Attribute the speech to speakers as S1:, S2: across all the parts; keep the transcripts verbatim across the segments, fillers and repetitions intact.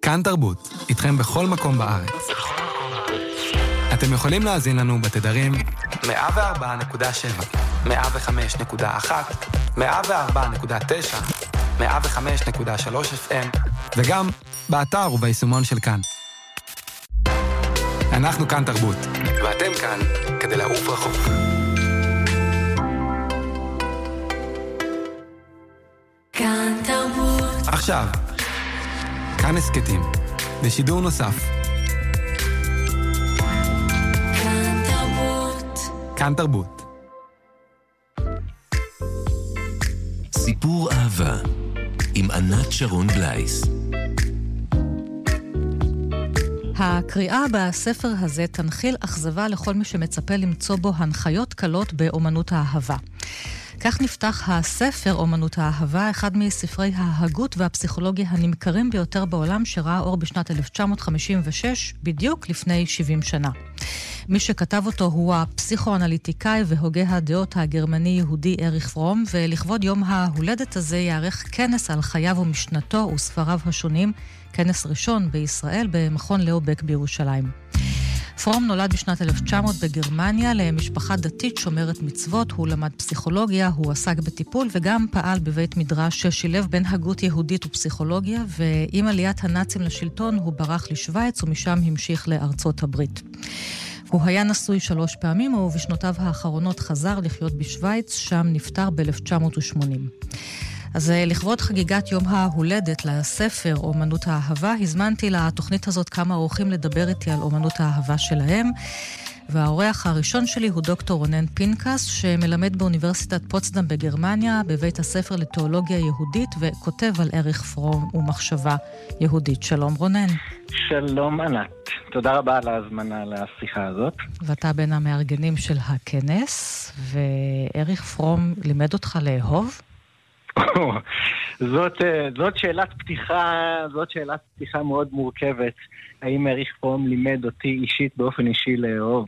S1: כאן תרבות, איתכם בכל מקום בארץ. אתם יכולים להאזין לנו בתדרים מאה וארבע נקודה שבע, מאה וחמש נקודה אחת, מאה וארבע נקודה תשע, מאה וחמש נקודה שלוש אף אם, וגם באתר וביישומון של כאן. אנחנו כאן תרבות, ואתם כאן כדי לעוף רחוק.
S2: כאן תרבות.
S1: עכשיו, כאן הסקטים, בשידור נוסף.
S2: כאן תרבות.
S1: כאן תרבות.
S3: סיפור אהבה עם ענת שרון בלייס.
S4: הקריאה בספר הזה תנחיל אכזבה לכל מי שמצפה למצוא בו הנחיות קלות באומנות האהבה. כך נפתח הספר אומנות האהבה, אחד מספרי ההגות והפסיכולוגיה הנמכרים ביותר בעולם, שראה אור בשנת אלף תשע מאות חמישים ושש, בדיוק לפני שבעים שנה. מי שכתב אותו הוא הפסיכואנליטיקאי והוגה הדעות הגרמני-יהודי אריך פרום, ולכבוד יום ההולדת הזה יערך כנס על חייו ומשנתו וספריו השונים, כנס ראשון בישראל במכון לאובק בירושלים. פרום נולד בשנת אלף תשע מאות בגרמניה למשפחה דתית שומרת מצוות, הוא למד פסיכולוגיה, הוא עסק בטיפול וגם פעל בבית מדרש ששילב בין הגות יהודית ופסיכולוגיה, ועם עליית הנאצים לשלטון הוא ברח לשוויץ ומשם המשיך לארצות הברית. הוא היה נשוי שלוש פעמים ובשנותיו האחרונות חזר לחיות בשוויץ, שם נפטר ב-אלף תשע מאות ושמונים. אז לכבוד חגיגת יום ההולדת לספר אומנות האהבה, הזמנתי לתוכנית הזאת כמה אורחים לדבר איתי על אומנות האהבה שלהם, והאורח הראשון שלי הוא דוקטור רונן פינקס, שמלמד באוניברסיטת פוצדם בגרמניה, בבית הספר לתיאולוגיה יהודית, וכותב על אריך פרום ומחשבה יהודית. שלום רונן.
S5: שלום ענת, תודה רבה על ההזמנה לשיחה הזאת.
S4: ואתה בין המארגנים של הכנס, ואריך פרום לימד אותך לאהוב?
S5: זאת, זאת שאלת פתיחה, זאת שאלת פתיחה מאוד מורכבת. האם אריך פרום לימד אותי אישית באופן אישי לאהוב?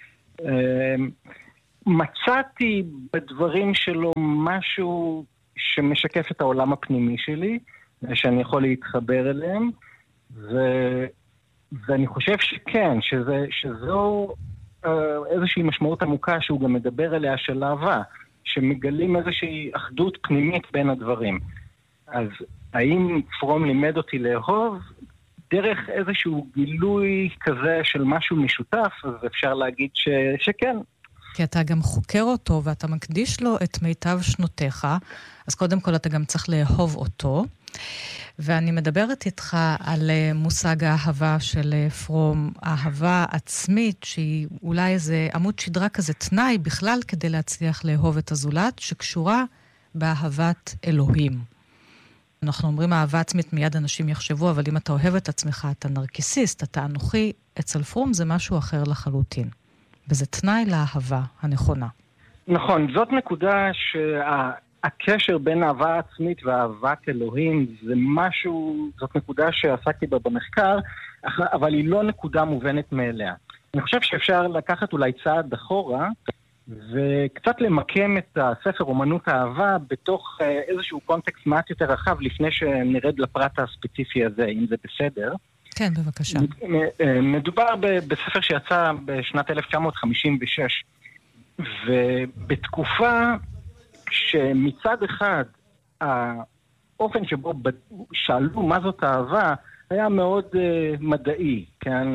S5: מצאתי בדברים שלו משהו שמשקף את העולם הפנימי שלי, שאני יכול להתחבר אליהם, ו... ואני חושב שכן, שזה, שזו איזושהי משמעות עמוקה שהוא גם מדבר עליה של אהבה, שמגלים איזושהי אחדות פנימית בין הדברים. אז האם פרום לימד אותי לאהוב? דרך איזשהו גילוי כזה של משהו משותף, אז אפשר להגיד ש... שכן.
S4: כי אתה גם חוקר אותו ואתה מקדיש לו את מיטב שנותיך, אז קודם כל אתה גם צריך לאהוב אותו. ואני מדברת איתך על מושג האהבה של פרום, אהבה עצמית, שהיא אולי איזה עמוד שדרה כזה תנאי בכלל כדי להצליח לאהוב את הזולת, שקשורה באהבת אלוהים. אנחנו אומרים אהבה עצמית, מיד אנשים יחשבו, אבל אם אתה אוהב את עצמך, אתה נרקיסיסט, אתה אנוכי, אצל פרום זה משהו אחר לחלוטין. וזה תנאי לאהבה הנכונה.
S5: נכון, זאת נקודה שה... הקשר בין אהבה עצמית ואהבת אלוהים זה משהו, זאת נקודה שעסקתי בה במחקר, אבל היא לא נקודה מובנת מאליה. אני חושב שאפשר לקחת אולי צעד אחורה, וקצת למקם את הספר אומנות האהבה בתוך איזשהו קונטקסט מעט יותר רחב, לפני שנרד לפרט הספציפי הזה, אם זה בסדר.
S4: כן, בבקשה.
S5: מדובר בספר שיצא בשנת אלף תשע מאות חמישים ושש, ובתקופה שמצד אחד האופן שבו שאלו מה זאת אהבה היה מאוד uh, מדעי, כן?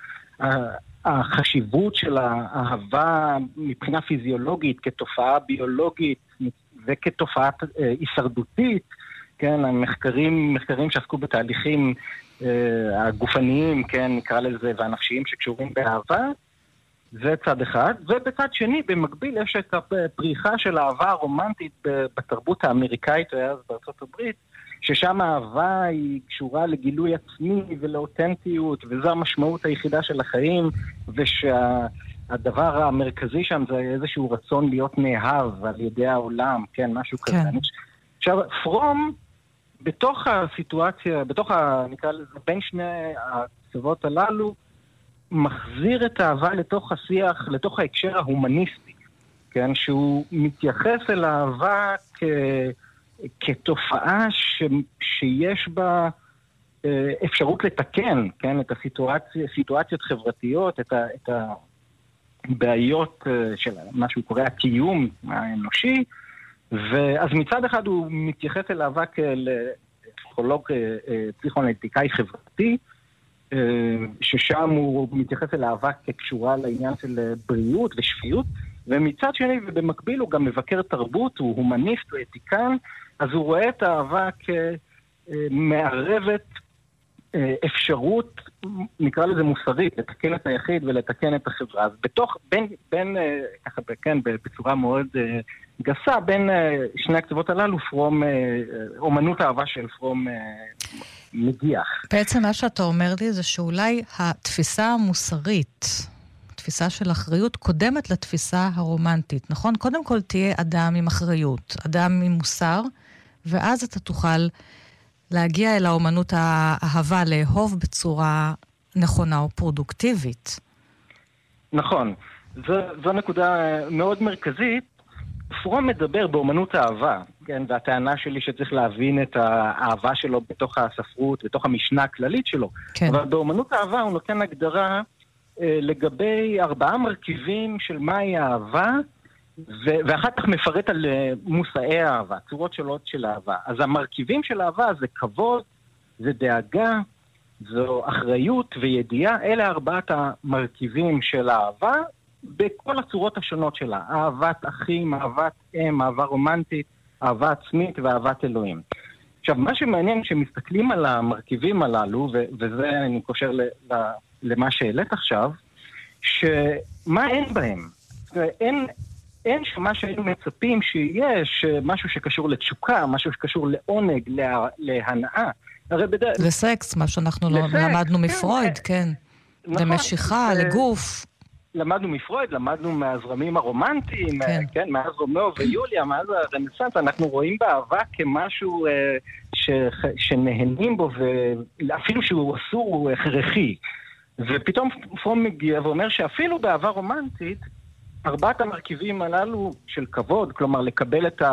S5: החשיבות של האהבה מבחינה פיזיולוגית כתופעה ביולוגית וכתופעה uh, הישרדותית, כן? המחקרים, מחקרים שעסקו בתהליכים uh, הגופניים, כן? נקרא לזה, והנפשיים שקשורים באהבה, זה צד אחד, ובצד שני, במקביל, יש את הפריחה של האהבה הרומנטית בתרבות האמריקאית, אז בארצות הברית, ששם האהבה היא קשורה לגילוי עצמי ולאותנטיות, וזו המשמעות היחידה של החיים, ושהדבר המרכזי שם זה איזשהו רצון להיות נאהב על ידי העולם, כן, משהו
S4: כן.
S5: כזה. עכשיו, פרום, בתוך הסיטואציה, בתוך, ה, נקרא לזה, בין שני הקצוות הללו, מחזיר את האהבה לתוך השיח, לתוך ההקשר ההומניסטי, כן? שהוא מתייחס אל האהבה כ... כתופעה ש... שיש בה אפשרות לתקן, כן, את הסיטואציה, סיטואציות חברתיות, את, ה, את הבעיות של מה שהוא קורא הקיום האנושי, ואז מצד אחד הוא מתייחס אל האבק לפסיכולוג, פסיכואנליטיקאי חברתי, ששם הוא מתייחס אל האבק כקשורה לעניין של בריאות ושפיות, ומצד שני ובמקביל הוא גם מבקר תרבות, הוא הומניסט, הוא אתיקן, אז הוא רואה את האבק מערבת אפשרות, נקרא לזה מוסרית, לתקן את היחיד ולתקן את החברה. אז בתוך, בין, בין, ככה, כן, בצורה מאוד גסה, בין שני הקצוות הללו, פרום, אומנות האהבה של פרום מגיח.
S4: בעצם מה שאתה אומר לי זה שאולי התפיסה המוסרית, תפיסה של אחריות, קודמת לתפיסה הרומנטית, נכון? קודם כל תהיה אדם עם אחריות, אדם עם מוסר, ואז אתה תוכל להגיע אל האומנות האהבה, לאהוב בצורה נכונה או פרודוקטיבית.
S5: נכון. זו, זו נקודה מאוד מרכזית. פרום מדבר באומנות האהבה, כן? והטענה שלי שצריך להבין את האהבה שלו בתוך הספרות, בתוך המשנה הכללית שלו. כן. אבל באומנות האהבה הוא נותן הגדרה אה, לגבי ארבעה מרכיבים של מהי האהבה, ואחר כך מפרט על מושאי האהבה, צורות שונות של אהבה. אז המרכיבים של אהבה זה כבוד, זה דאגה, זו אחריות וידיעה. אלה ארבעת המרכיבים של האהבה בכל הצורות השונות שלה. אהבת אחים, אהבת אם, אהבה רומנטית, אהבה עצמית ואהבת אלוהים. עכשיו, מה שמעניין שמסתכלים על המרכיבים הללו, וזה אני קושר למה שהעלית עכשיו, שמה אין בהם? אין... אין שמה שהיינו מצפים שיש משהו שקשור לתשוקה, משהו שקשור לעונג, לה, להנאה. בדרך...
S4: לסקס, מה שאנחנו לסקס, לא למדנו מפרויד, כן. כן. נכון, למשיכה, ו... לגוף.
S5: למדנו מפרויד, למדנו מהזרמים הרומנטיים, כן, כן מאז רומאו ויוליה, מאז הרנסנס, אנחנו רואים באהבה כמשהו ש... שנהנים בו, ואפילו שהוא אסור, הוא הכרחי. ופתאום פרום מגיע ואומר שאפילו באהבה רומנטית, ארבעת המרכיבים הללו של כבוד, כלומר לקבל את ה...